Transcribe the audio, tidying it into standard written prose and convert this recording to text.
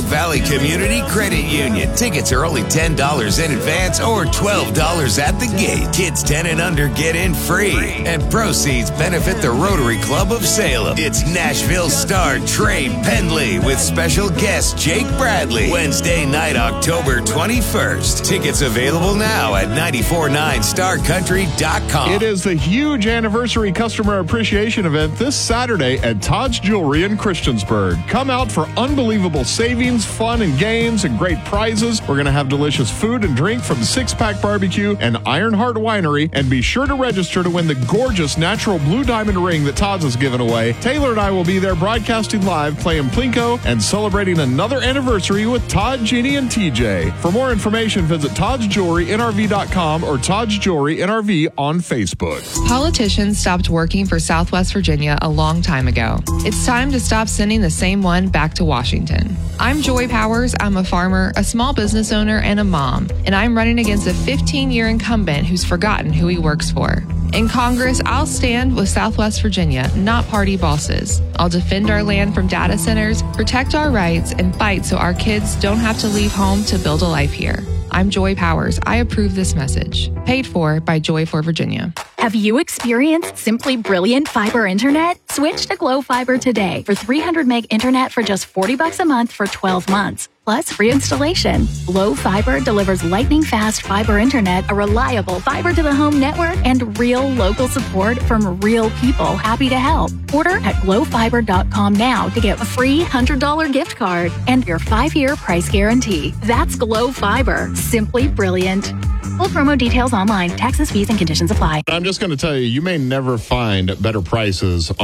Smoke Valley Community Credit Union. Tickets are only $10 in advance or $12 at the gate. Kids 10 and under get in free. And proceeds benefit the Rotary Club of Salem. It's Nashville star Trey Pendley with special guest Jake Bradley. Wednesday night, October 21st. Tickets available now at 949starcountry.com. It is the huge anniversary customer appreciation event this Saturday at Todd's Jewelry in Christiansburg. Come out for unbelievable savings, fun and games, and great prizes. We're going to have delicious food and drink from Six Pack Barbecue and Ironheart Winery. And be sure to register to win the gorgeous natural blue diamond ring that Todd's has given away. Taylor and I will be there broadcasting live, playing Plinko, and celebrating another anniversary with Todd, Jeannie, and TJ. For more information, visit ToddsJewelryNRV.com or Todd's Jewelry NRV on Facebook. Politicians stopped working for Southwest Virginia a long time ago. It's time to stop sending the same one back to Washington. I'm Joy Powers. I'm a farmer, a small business owner, and a mom, and I'm running against a 15-year incumbent who's forgotten who he works for. In Congress, I'll stand with Southwest Virginia, not party bosses. I'll defend our land from data centers, protect our rights, and fight so our kids don't have to leave home to build a life here. I'm Joy Powers. I approve this message. Paid for by Joy for Virginia. Have you experienced simply brilliant fiber internet? Switch to Glow Fiber today for 300 meg internet for just $40 a month for 12 months. Plus free installation. Glow Fiber delivers lightning fast fiber internet, a reliable fiber to the home network, and real local support from real people happy to help. Order at glowfiber.com now to get a free $100 gift card and your 5-year price guarantee. That's Glow Fiber. Simply brilliant. Full promo details online. Taxes, fees, and conditions apply. I'm just going to tell you, you may never find better prices